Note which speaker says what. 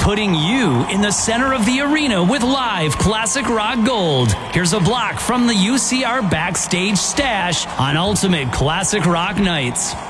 Speaker 1: putting you in the center of the arena with live classic rock gold. Here's a block from the UCR Backstage Stash on Ultimate Classic Rock Nights.